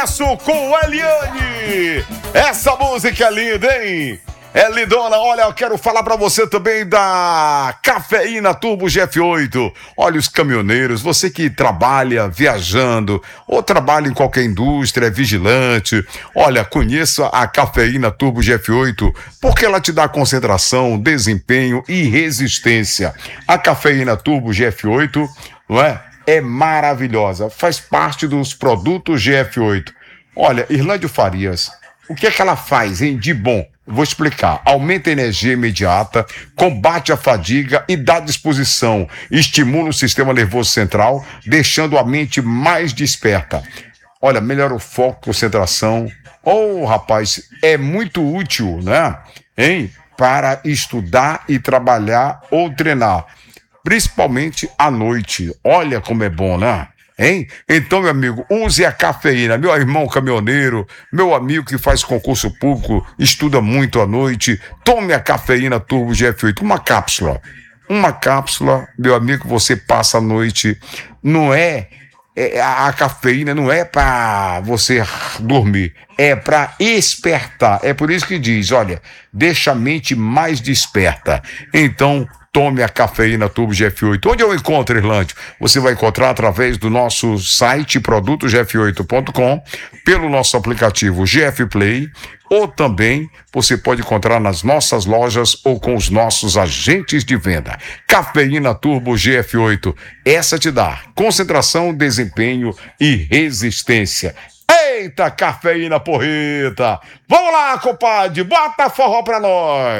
Com Eliane. Essa música é linda, hein? É lindona. Olha, eu quero falar pra você também da Cafeína Turbo GF8. Olha, os caminhoneiros, você que trabalha viajando ou trabalha em qualquer indústria, é vigilante. Olha, conheça a Cafeína Turbo GF8 porque ela te dá concentração, desempenho e resistência. A Cafeína Turbo GF8, não é? É maravilhosa, faz parte dos produtos GF8. Olha, Irlândio Farias, o que é que ela faz, hein, de bom? Vou explicar. Aumenta a energia imediata, combate a fadiga e dá disposição. Estimula o sistema nervoso central, deixando a mente mais desperta. Olha, melhora o foco, concentração. Rapaz, é muito útil, né? Hein? Para estudar e trabalhar ou treinar. Principalmente à noite. Olha como é bom, né? Hein? Então, meu amigo, use a cafeína. Meu irmão caminhoneiro, meu amigo que faz concurso público, estuda muito à noite, tome a Cafeína Turbo GF8, uma cápsula. Uma cápsula, meu amigo, você passa a noite. Não é, a cafeína não é para você dormir, é para despertar. É por isso que diz, olha, deixa a mente mais desperta. Então, tome a Cafeína Turbo GF8. Onde eu encontro, Irlândio? Você vai encontrar através do nosso site produtogf8.com, pelo nosso aplicativo GF Play, ou também você pode encontrar nas nossas lojas ou com os nossos agentes de venda. Cafeína Turbo GF8. Essa te dá concentração, desempenho e resistência. Eita, cafeína porreta! Vamos lá, compadre, bota forró pra nós!